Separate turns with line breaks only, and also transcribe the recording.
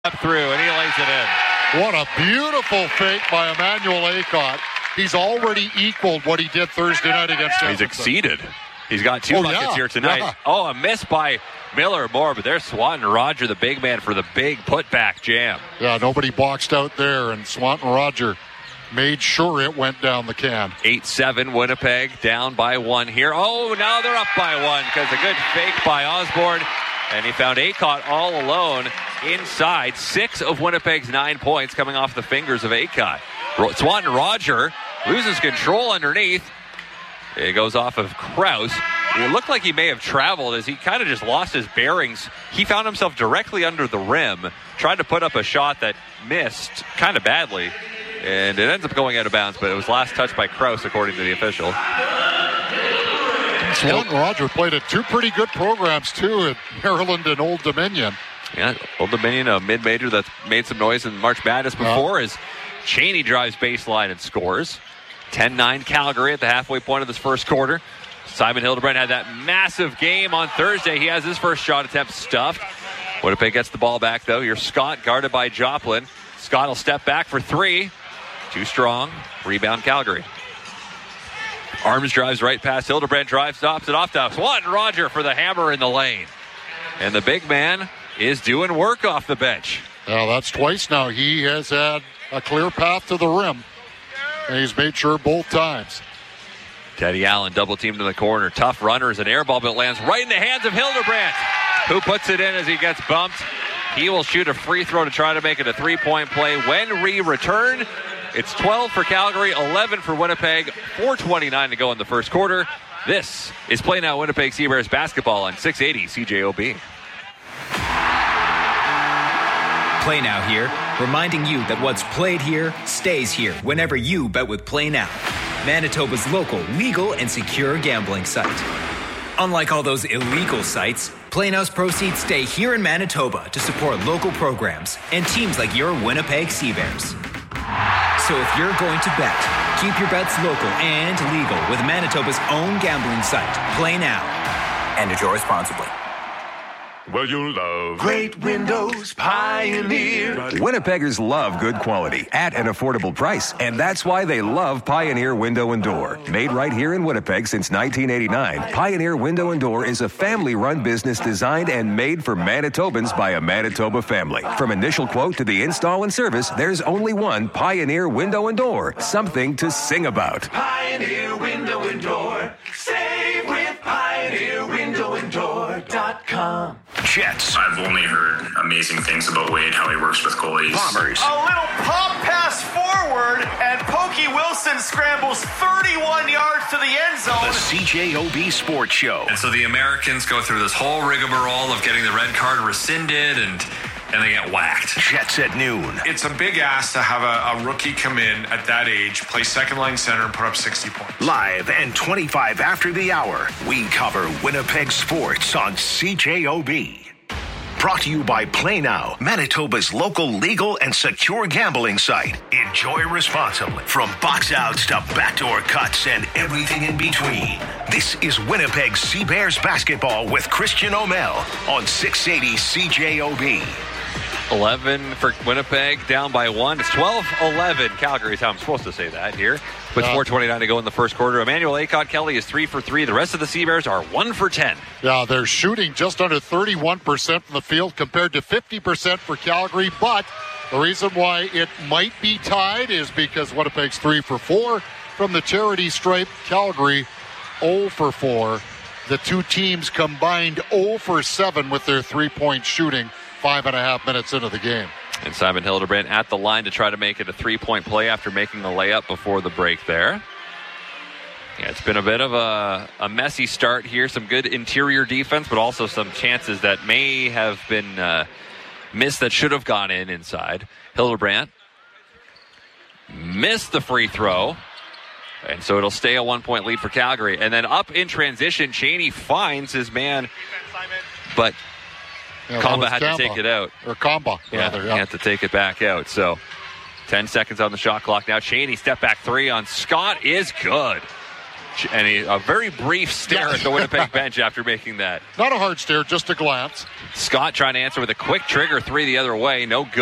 Up through, and he lays it in.
What a beautiful fake by Emmanuel Aycott. He's already equaled what he did Thursday night against Edmonton.
He's exceeded. He's got two buckets here tonight.
Yeah.
Oh, a miss by Miller Moore, but there's Swanton Roger, the big man, for the big putback jam.
Yeah, nobody boxed out there, and Swanton Roger made sure it went down the can.
8-7, Winnipeg down by one here. Oh, now they're up by one because a good fake by Osborne, and he found Aycott all alone inside. 6 of Winnipeg's 9 points coming off the fingers of Aycott. Swanton Roger loses control underneath. It goes off of Krause. It looked like he may have traveled as he kind of just lost his bearings. He found himself directly under the rim, tried to put up a shot that missed kind of badly, and it ends up going out of bounds, but it was last touched by Krause, according to the official.
Swanton Roger played at 2 pretty good programs, too, at Maryland and Old Dominion.
Yeah, Old Dominion, a mid-major that's made some noise in March Madness before, as Cheney drives baseline and scores. 10-9 Calgary at the halfway point of this first quarter. Simon Hildebrand had that massive game on Thursday. He has his first shot attempt stuffed. Winnipeg gets the ball back, though. Here's Scott, guarded by Joplin. Scott will step back for 3. Too strong. Rebound Calgary. Arms drives right past Hildebrand, drives, stops it off to Swanton Roger for the hammer in the lane. And the big man is doing work off the bench.
Yeah, that's twice now. He has had a clear path to the rim, and he's made sure both times.
Teddy Allen double teamed in the corner. Tough runner as an air ball, but it lands right in the hands of Hildebrand, who puts it in as he gets bumped. He will shoot a free throw to try to make it a 3-point play. When we return, it's 12 for Calgary, 11 for Winnipeg, 4:29 to go in the first quarter. This is Play Now Winnipeg Seabears basketball on 680 CJOB.
Play Now here, reminding you that what's played here stays here whenever you bet with Play Now, Manitoba's local, legal, and secure gambling site. Unlike all those illegal sites, Play Now's proceeds stay here in Manitoba to support local programs and teams like your Winnipeg Seabears. So if you're going to bet, keep your bets local and legal with Manitoba's own gambling site, Play Now. And enjoy responsibly.
Well, you love
great windows, Pioneer.
Winnipeggers love good quality at an affordable price, and that's why they love Pioneer Window and Door. Made right here in Winnipeg since 1989, Pioneer Window and Door is a family-run business designed and made for Manitobans by a Manitoba family. From initial quote to the install and service, there's only one Pioneer Window and Door. Something to sing about.
Pioneer Window and Door. Save with PioneerWindowandDoor.com.
Jets. I've only heard amazing things about Wade, how he works with goalies.
Bombers. A little pop pass forward, and Pokey Wilson scrambles 31 yards to the end zone.
The CJOB Sports Show.
And so the Americans go through this whole rigmarole of getting the red card rescinded, and they get whacked.
Jets at noon.
It's a big ask to have a rookie come in at that age, play second-line center, and put up 60 points.
Live and 25 after the hour, we cover Winnipeg sports on CJOB. Brought to you by Play Now, Manitoba's local legal and secure gambling site. Enjoy responsibly. From box outs to backdoor cuts and everything in between. This is Winnipeg Seabears basketball with Christian O'Mell on 680 CJOB.
11 for Winnipeg, down by 1. It's 12-11. Calgary's how I'm supposed to say that here. With 4:29 to go in the first quarter. Emmanuel Aycott Kelly is 3 for 3. The rest of the Seabears are 1 for 10.
Yeah, they're shooting just under 31% from the field compared to 50% for Calgary. But the reason why it might be tied is because Winnipeg's 3 for 4 from the charity stripe. Calgary 0 for 4. The two teams combined 0 for 7 with their three-point shooting 5.5 minutes into the game.
And Simon Hildebrand at the line to try to make it a 3-point play after making the layup before the break there. Yeah, it's been a bit of a messy start here. Some good interior defense, but also some chances that may have been missed that should have gone in inside. Hildebrand missed the free throw. And so it'll stay a 1-point lead for Calgary. And then up in transition, Cheney finds his man, but Kamba had to take it out.
Or Kamba, rather.
He had to take it back out. So 10 seconds on the shot clock now. Cheney step back 3 on Scott is good. And a very brief stare at the Winnipeg bench after making that.
Not a hard stare, just a glance.
Scott trying to answer with a quick trigger three the other way. No good.